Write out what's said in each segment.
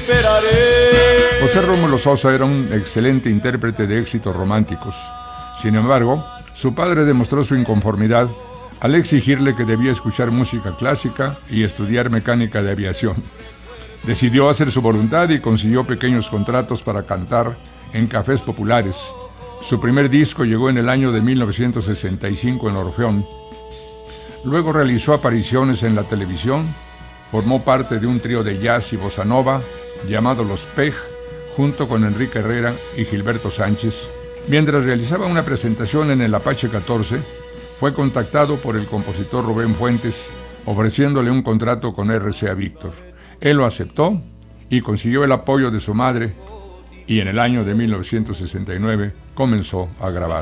esperaré. José Rómulo Sosa era un excelente intérprete de éxitos románticos. Sin embargo, su padre demostró su inconformidad al exigirle que debía escuchar música clásica y estudiar mecánica de aviación. Decidió hacer su voluntad y consiguió pequeños contratos para cantar en cafés populares. Su primer disco llegó en el año de 1965 en Orfeón. Luego realizó apariciones en la televisión, formó parte de un trío de jazz y bossa nova llamado Los Pej, junto con Enrique Herrera y Gilberto Sánchez. Mientras realizaba una presentación en el Apache 14, fue contactado por el compositor Rubén Fuentes, ofreciéndole un contrato con RCA Víctor. Él lo aceptó y consiguió el apoyo de su madre, y en el año de 1969 comenzó a grabar.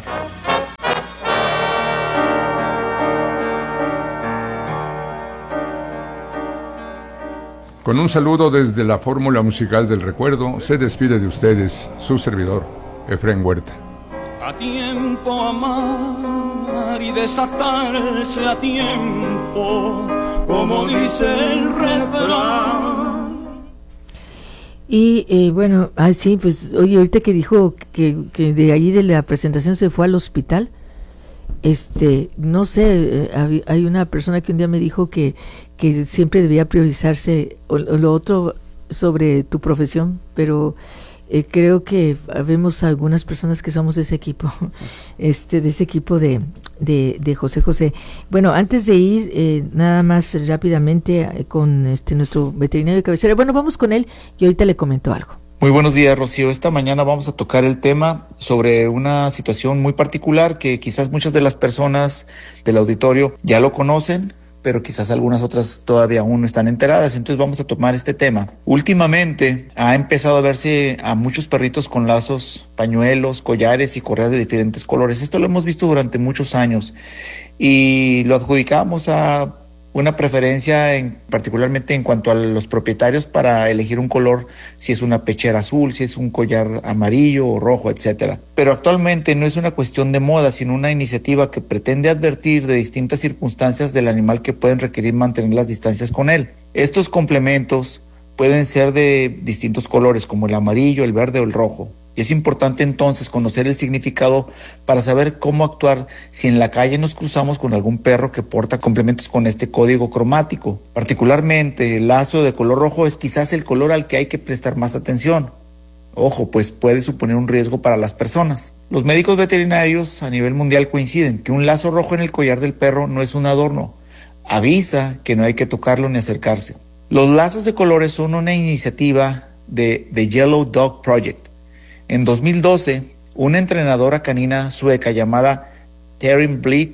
Con un saludo desde la Fórmula Musical del Recuerdo, se despide de ustedes su servidor, Efrén Huerta. A tiempo amar y desatarse a tiempo, como dice el refrán. Y bueno, sí, pues oye, ahorita que dijo que de ahí de la presentación se fue al hospital, no sé, hay una persona que un día me dijo que siempre debía priorizarse lo otro sobre tu profesión, pero creo que vemos algunas personas que somos de ese equipo, de ese equipo de José José. Bueno, antes de ir, nada más rápidamente con nuestro veterinario de cabecera. Bueno, vamos con él y ahorita le comento algo. Muy buenos días, Rocío. Esta mañana vamos a tocar el tema sobre una situación muy particular que quizás muchas de las personas del auditorio ya lo conocen, pero quizás algunas otras todavía aún no están enteradas. Entonces vamos a tomar este tema. Últimamente ha empezado a verse a muchos perritos con lazos, pañuelos, collares y correas de diferentes colores. Esto lo hemos visto durante muchos años y lo adjudicamos a una preferencia particularmente en cuanto a los propietarios para elegir un color, si es una pechera azul, si es un collar amarillo o rojo, etcétera. Pero actualmente no es una cuestión de moda, sino una iniciativa que pretende advertir de distintas circunstancias del animal que pueden requerir mantener las distancias con él. Estos complementos pueden ser de distintos colores, como el amarillo, el verde o el rojo. Y es importante entonces conocer el significado para saber cómo actuar si en la calle nos cruzamos con algún perro que porta complementos con este código cromático. Particularmente, el lazo de color rojo es quizás el color al que hay que prestar más atención. Ojo, pues puede suponer un riesgo para las personas. Los médicos veterinarios a nivel mundial coinciden que un lazo rojo en el collar del perro no es un adorno. Avisa que no hay que tocarlo ni acercarse. Los lazos de colores son una iniciativa de The Yellow Dog Project. En 2012, una entrenadora canina sueca llamada Taryn Bleed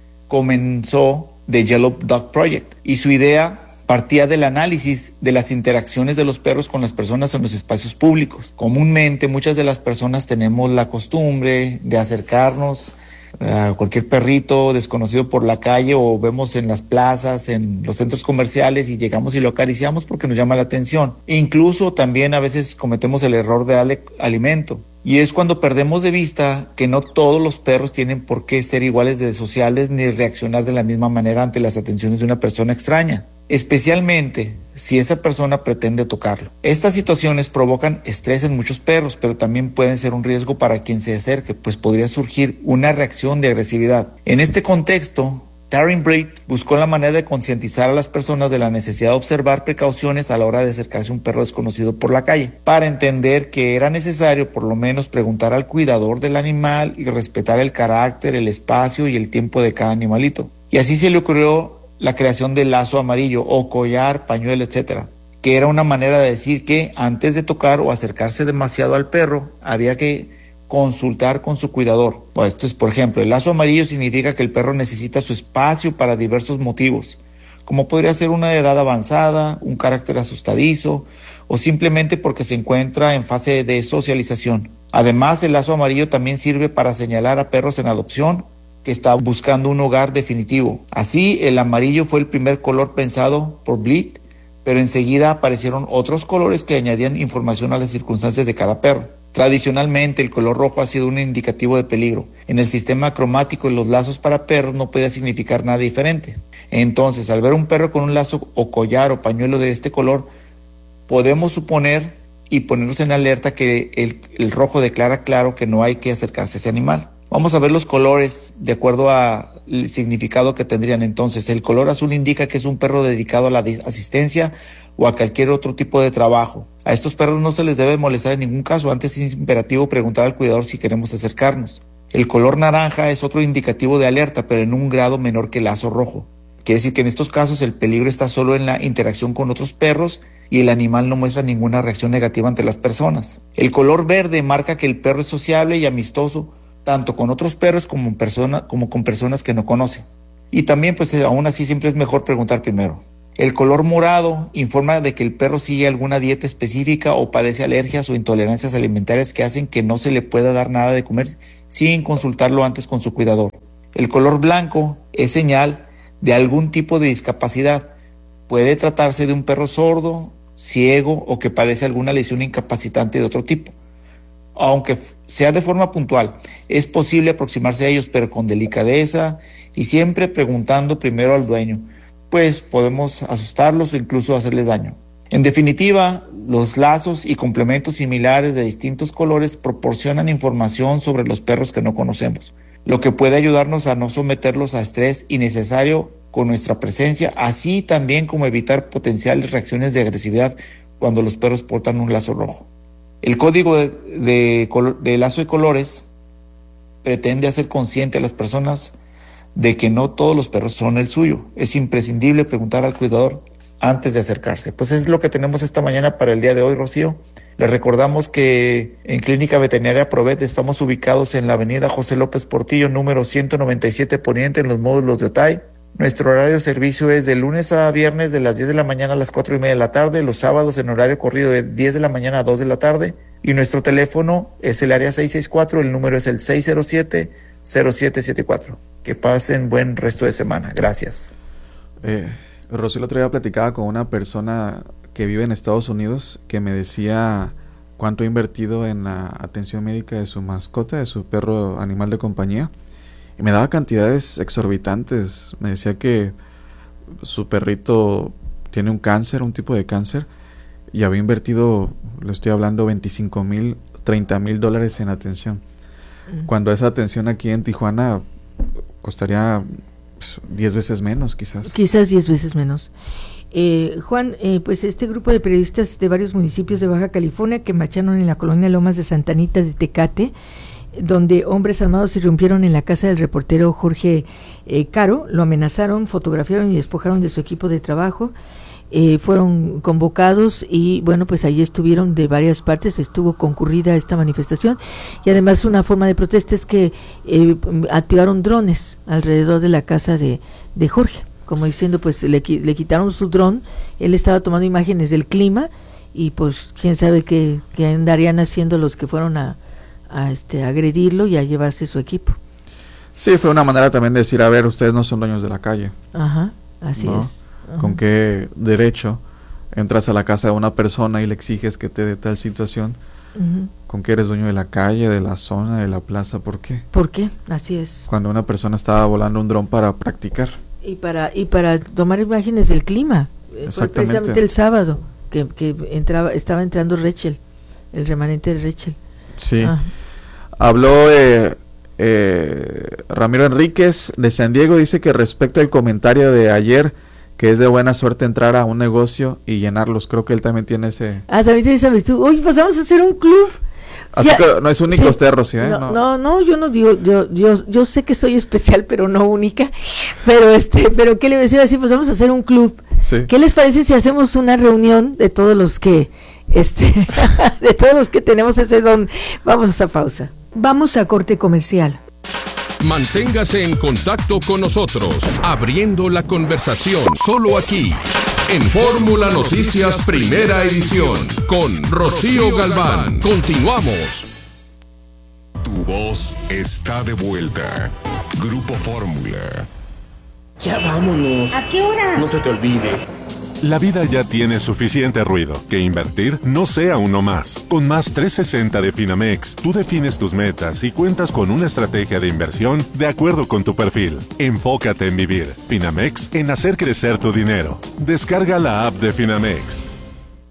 comenzó The Yellow Dog Project y su idea partía del análisis de las interacciones de los perros con las personas en los espacios públicos. Comúnmente muchas de las personas tenemos la costumbre de acercarnos a cualquier perrito desconocido por la calle o vemos en las plazas, en los centros comerciales y llegamos y lo acariciamos porque nos llama la atención. E incluso también a veces cometemos el error de darle alimento. Y es cuando perdemos de vista que no todos los perros tienen por qué ser iguales de sociales ni reaccionar de la misma manera ante las atenciones de una persona extraña, especialmente si esa persona pretende tocarlo. Estas situaciones provocan estrés en muchos perros, pero también pueden ser un riesgo para quien se acerque, pues podría surgir una reacción de agresividad. En este contexto, Taryn Bleed buscó la manera de concientizar a las personas de la necesidad de observar precauciones a la hora de acercarse a un perro desconocido por la calle, para entender que era necesario por lo menos preguntar al cuidador del animal y respetar el carácter, el espacio y el tiempo de cada animalito. Y así se le ocurrió la creación del lazo amarillo o collar, pañuelo, etcétera, que era una manera de decir que antes de tocar o acercarse demasiado al perro había que consultar con su cuidador. Pues esto es, por ejemplo, el lazo amarillo significa que el perro necesita su espacio para diversos motivos, como podría ser una edad avanzada, un carácter asustadizo o simplemente porque se encuentra en fase de socialización. Además, el lazo amarillo también sirve para señalar a perros en adopción que está buscando un hogar definitivo. Así, el amarillo fue el primer color pensado por Bleed, pero enseguida aparecieron otros colores que añadían información a las circunstancias de cada perro. Tradicionalmente, el color rojo ha sido un indicativo de peligro. En el sistema cromático de los lazos para perros no puede significar nada diferente. Entonces, al ver un perro con un lazo o collar o pañuelo de este color, podemos suponer y ponernos en alerta que el rojo declara claro que no hay que acercarse a ese animal. Vamos a ver los colores de acuerdo al significado que tendrían entonces. El color azul indica que es un perro dedicado a la asistencia o a cualquier otro tipo de trabajo. A estos perros no se les debe molestar en ningún caso, antes es imperativo preguntar al cuidador si queremos acercarnos. El color naranja es otro indicativo de alerta, pero en un grado menor que el lazo rojo. Quiere decir que en estos casos el peligro está solo en la interacción con otros perros y el animal no muestra ninguna reacción negativa ante las personas. El color verde marca que el perro es sociable y amistoso, tanto con otros perros como con personas que no conoce. Y también, pues aún así siempre es mejor preguntar primero. El color morado informa de que el perro sigue alguna dieta específica o padece alergias o intolerancias alimentarias que hacen que no se le pueda dar nada de comer sin consultarlo antes con su cuidador. El color blanco es señal de algún tipo de discapacidad. Puede tratarse de un perro sordo, ciego o que padece alguna lesión incapacitante de otro tipo. Aunque sea de forma puntual, es posible aproximarse a ellos, pero con delicadeza y siempre preguntando primero al dueño, pues podemos asustarlos o incluso hacerles daño. En definitiva, los lazos y complementos similares de distintos colores proporcionan información sobre los perros que no conocemos, lo que puede ayudarnos a no someterlos a estrés innecesario con nuestra presencia, así también como evitar potenciales reacciones de agresividad cuando los perros portan un lazo rojo. El código de lazo de colores pretende hacer consciente a las personas de que no todos los perros son el suyo. Es imprescindible preguntar al cuidador antes de acercarse. Pues es lo que tenemos esta mañana para el día de hoy, Rocío. Les recordamos que en Clínica Veterinaria Provet estamos ubicados en la avenida José López Portillo, número 197 Poniente, en los módulos de Otay. Nuestro horario de servicio es de lunes a viernes de las 10 de la mañana a las 4:30 de la tarde, los sábados en horario corrido de 10 de la mañana a 2 de la tarde, y nuestro teléfono es el área 664, el número es el 607-0774. Que pasen buen resto de semana. Gracias. Rocío, el otro día platicaba con una persona que vive en Estados Unidos que me decía cuánto ha invertido en la atención médica de su mascota, de su perro animal de compañía. Y me daba cantidades exorbitantes. Me decía que su perrito tiene un cáncer, un tipo de cáncer, y había invertido, le estoy hablando, $25,000, $30,000 en atención. Cuando esa atención aquí en Tijuana costaría 10 veces menos, quizás. Quizás 10 veces menos. Juan, pues este grupo de periodistas de varios municipios de Baja California que marcharon en la colonia Lomas de Santa Anita de Tecate, donde hombres armados irrumpieron en la casa del reportero Jorge Caro, lo amenazaron, fotografiaron y despojaron de su equipo de trabajo. Fueron convocados y bueno, pues ahí estuvieron de varias partes, estuvo concurrida esta manifestación, y además una forma de protesta es que activaron drones alrededor de la casa de Jorge, como diciendo, pues le quitaron su dron, él estaba tomando imágenes del clima y pues quién sabe qué andarían haciendo los que fueron a agredirlo y a llevarse su equipo. Sí, fue una manera también de decir, a ver, ustedes no son dueños de la calle. Ajá, así ¿no? es. Ajá. ¿Con qué derecho entras a la casa de una persona y le exiges que te dé tal situación? Uh-huh. ¿Con qué eres dueño de la calle, de la zona, de la plaza? ¿Por qué? ¿Por qué? Así es. Cuando una persona estaba volando un dron para practicar. Y para tomar imágenes del clima. Exactamente. Precisamente el sábado que estaba entrando Rachel, el remanente de Rachel. Sí. Habló Ramiro Enríquez de San Diego, dice que respecto al comentario de ayer, que es de buena suerte entrar a un negocio y llenarlos. Creo que él también tiene ese... también tiene esa virtud. Oye, pues vamos a hacer un club. Así que no es único usted, Rocío, ¿eh? No, yo no digo, yo sé que soy especial, pero no única. Pero ¿qué le voy a decir así? Pues vamos a hacer un club. Sí. ¿Qué les parece si hacemos una reunión de todos los que de todos los que tenemos ese don? Vamos a pausa. Vamos a corte comercial. Manténgase en contacto con nosotros, abriendo la conversación solo aquí, en Fórmula Noticias Primera Edición, con Rocío Galván. Continuamos. Tu voz está de vuelta. Grupo Fórmula. Ya vámonos. ¿A qué hora? No se te olvide. La vida ya tiene suficiente ruido. Que invertir no sea uno más. Con Más 360 de Finamex, tú defines tus metas y cuentas con una estrategia de inversión de acuerdo con tu perfil. Enfócate en vivir. Finamex, en hacer crecer tu dinero. Descarga la app de Finamex.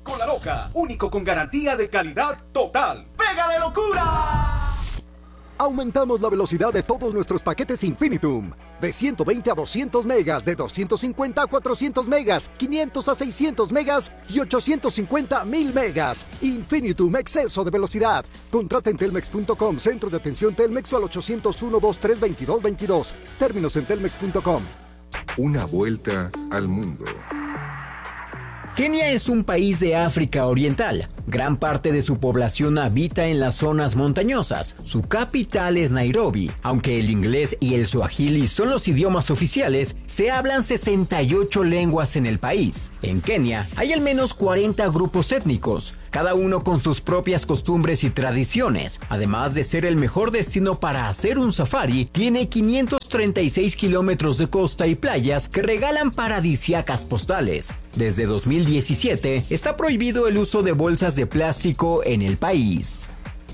Con La Loca, único con garantía de calidad total. ¡Pega de locura! Aumentamos la velocidad de todos nuestros paquetes Infinitum. De 120 a 200 megas, de 250 a 400 megas, 500 a 600 megas y 850 a 1000 megas. Infinitum, exceso de velocidad. Contrata en telmex.com, centro de atención Telmex o al 801-232-2222. Términos en telmex.com. Una vuelta al mundo. Kenia es un país de África Oriental. Gran parte de su población habita en las zonas montañosas. Su capital es Nairobi. Aunque el inglés y el suajili son los idiomas oficiales, se hablan 68 lenguas en el país. En Kenia hay al menos 40 grupos étnicos, cada uno con sus propias costumbres y tradiciones. Además de ser el mejor destino para hacer un safari, tiene 536 kilómetros de costa y playas que regalan paradisíacas postales. Desde 2017 está prohibido el uso de bolsas de plástico en el país.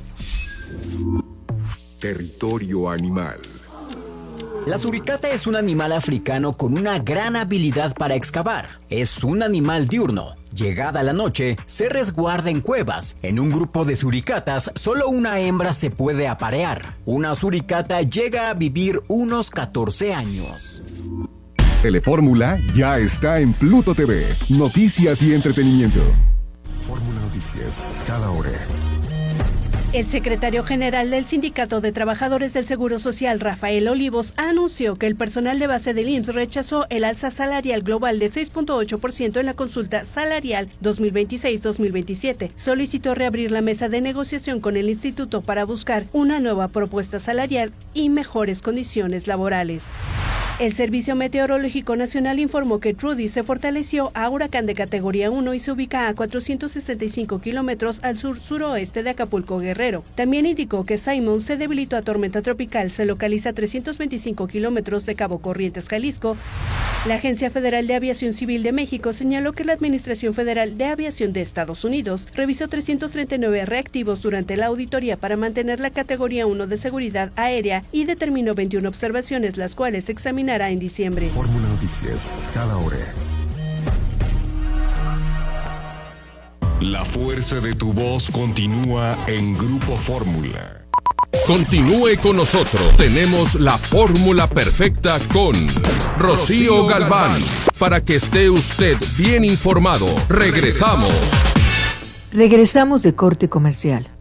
Territorio animal. La suricata es un animal africano con una gran habilidad para excavar. Es un animal diurno. Llegada la noche, se resguarda en cuevas. En un grupo de suricatas, solo una hembra se puede aparear. Una suricata llega a vivir unos 14 años. Telefórmula ya está en Pluto TV. Noticias y entretenimiento. Fórmula Noticias, cada hora. El secretario general del Sindicato de Trabajadores del Seguro Social, Rafael Olivos, anunció que el personal de base del IMSS rechazó el alza salarial global de 6.8% en la consulta salarial 2026-2027. Solicitó reabrir la mesa de negociación con el instituto para buscar una nueva propuesta salarial y mejores condiciones laborales. El Servicio Meteorológico Nacional informó que Trudy se fortaleció a huracán de categoría 1 y se ubica a 465 kilómetros al sur-suroeste de Acapulco, Guerrero. También indicó que Simon se debilitó a tormenta tropical, se localiza a 325 kilómetros de Cabo Corrientes, Jalisco. La Agencia Federal de Aviación Civil de México señaló que la Administración Federal de Aviación de Estados Unidos revisó 339 reactivos durante la auditoría para mantener la categoría 1 de seguridad aérea y determinó 21 observaciones, las cuales examinará en diciembre. Fórmula Noticias, cada hora. La fuerza de tu voz continúa en Grupo Fórmula. Continúe con nosotros. Tenemos la fórmula perfecta con Rocío Galván. Para que esté usted bien informado. Regresamos. Regresamos de corte comercial.